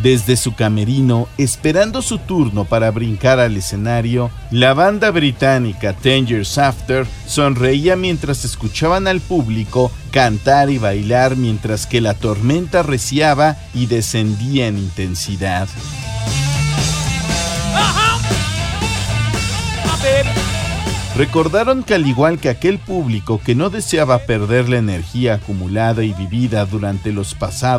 Desde su camerino, esperando su turno para brincar al escenario, la banda británica 10 Years After sonreía mientras escuchaban al público cantar y bailar mientras que la tormenta arreciaba y descendía en intensidad. Recordaron que al igual que aquel público que no deseaba perder la energía acumulada y vivida durante los pasados